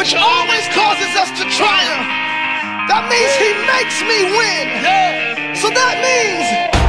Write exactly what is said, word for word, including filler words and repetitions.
which always causes us to triumph. That means he makes me win. So that means